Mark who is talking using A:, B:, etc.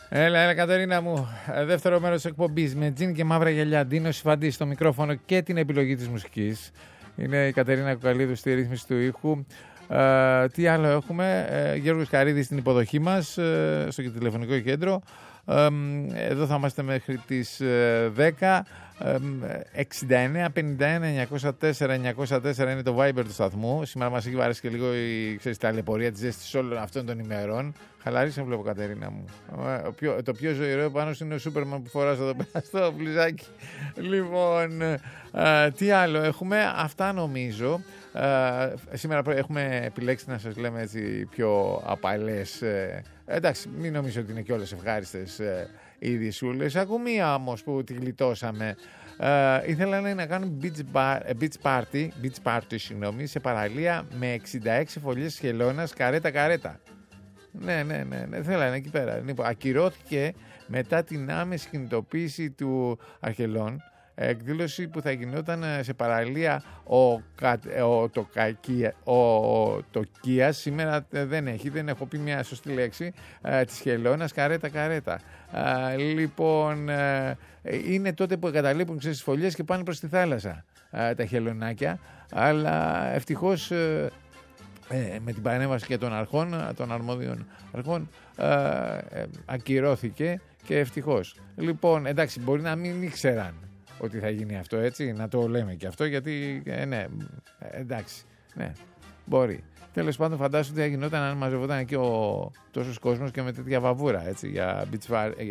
A: Έλα, Κατερίνα μου. Δεύτερο μέρος της εκπομπής με τζιν και μαύρα γυαλιά. Ντίνος Σιφαντής στο μικρόφωνο και την επιλογή της μουσικής. Είναι η Κατερίνα Κουκαλίδου στη ρύθμιση του ήχου. Τι άλλο έχουμε? Γιώργος Καρίδης στην υποδοχή μας στο τηλεφωνικό κέντρο. Εδώ θα είμαστε μέχρι τις 10. 69 51 904 904 είναι το Viber του σταθμού. Σήμερα μας έχει βαρέσει και λίγο η ταλαιπωρία της ζέστης όλων αυτών των ημερών. Χαλαρίσε, βλέπω, Κατερίνα μου. Το πιο ζωηρό πάνω είναι ο Σούπερμαν που φοράς εδώ πέρα στο μπλουζάκι. Λοιπόν, τι άλλο έχουμε? Αυτά νομίζω. Σήμερα έχουμε επιλέξει να σας λέμε έτσι πιο απαλές. Εντάξει, μην νομίζω ότι είναι και όλες ευχάριστες οι ειδησούλες. Ακού μία όμως που τη γλιτώσαμε. Ήθελα να κάνουν beach party σε παραλία με 66 φωλιές χελώνας καρέτα. Ναι, θέλανε εκεί πέρα. Λοιπόν, ακυρώθηκε μετά την άμεση κινητοποίηση του Αρχελών. Εκδήλωση που θα γινόταν σε παραλία το Κία. Σήμερα δεν έχω πει μια σωστή λέξη της χελώνας καρέτα. Λοιπόν, είναι τότε που εγκαταλείπουν τις φωλιές και πάνε προς τη θάλασσα τα χελωνάκια, αλλά ευτυχώς με την παρέμβαση και των αρχών, των αρμόδιων αρχών, ακυρώθηκε και ευτυχώς. Λοιπόν, εντάξει, μπορεί να μην ήξεραν ότι θα γίνει αυτό, έτσι, να το λέμε και αυτό, γιατί ναι, εντάξει, ναι, μπορεί. Τέλος πάντων, φαντάσου ότι θα γινόταν αν μαζευόταν εκεί τόσος κόσμος και με τέτοια βαβούρα, έτσι, για beach